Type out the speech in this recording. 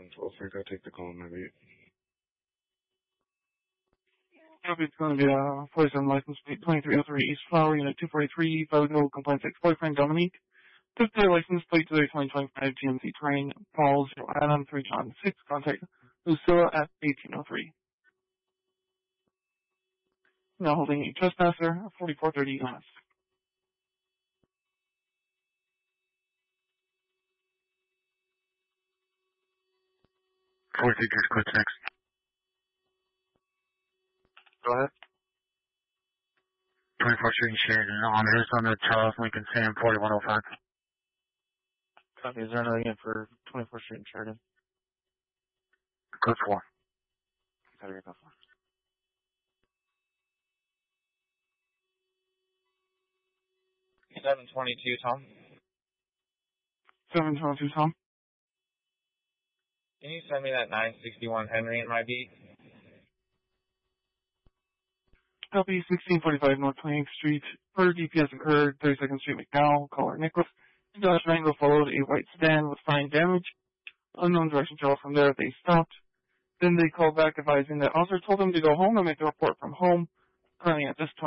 712 Franco, take the call on my beat. It's going to be a 47 license plate, 2303 East Flower, Unit 243, Vigo, Compliance ex-boyfriend Dominique. Took their license plate to their 2025 GMC Terrain, Paul 0 Adam 3 John 6, contact Lucilla at 1803. Now holding a trespasser, 4430 West. Code 6. Go ahead. 24th Street in Sheridan. On the Charles Lincoln Sam 4105. Copy. Is there another unit for 24th Street in Sheridan? Code 4. Copy. Code 4. 722, Tom. 722, Tom. Can you send me that 961 Henry in my beat? Copy. 1645 North 28th Street. Per DPS occurred, 32nd Street, McDowell. Caller Nicholas. Dodge Wrangler followed a white sedan with fine damage. Unknown direction travel from there. They stopped. Then they called back advising that officer told them to go home and make the report from home. Currently at this